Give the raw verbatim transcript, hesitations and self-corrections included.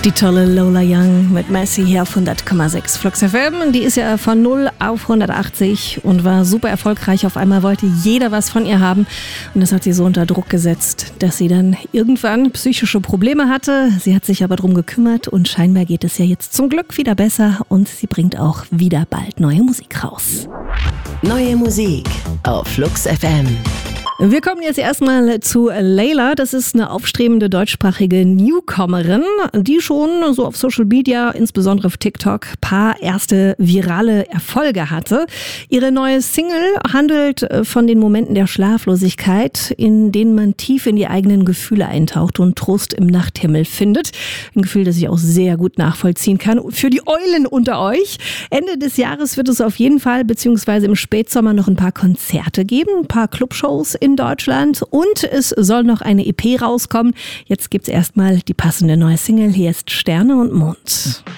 Die tolle Lola Young mit Messi hier auf hundert Komma sechs Flux F M. Die ist ja von null auf hundertachtzig und war super erfolgreich. Auf einmal wollte jeder was von ihr haben. Und das hat sie so unter Druck gesetzt, dass sie dann irgendwann psychische Probleme hatte. Sie hat sich aber drum gekümmert und scheinbar geht es ja jetzt zum Glück wieder besser. Und sie bringt auch wieder bald neue Musik raus. Neue Musik auf Flux F M. Wir kommen jetzt erstmal zu Layla. Das ist eine aufstrebende deutschsprachige Newcomerin, die schon so auf Social Media, insbesondere auf TikTok, paar erste virale Erfolge hatte. Ihre neue Single handelt von den Momenten der Schlaflosigkeit, in denen man tief in die eigenen Gefühle eintaucht und Trost im Nachthimmel findet. Ein Gefühl, das ich auch sehr gut nachvollziehen kann. Für die Eulen unter euch. Ende des Jahres wird es auf jeden Fall, beziehungsweise im Spätsommer noch ein paar Konzerte geben, ein paar Clubshows in Deutschland und es soll noch eine E P rauskommen. Jetzt gibt's erstmal die passende neue Single. Hier ist Sterne und Mond.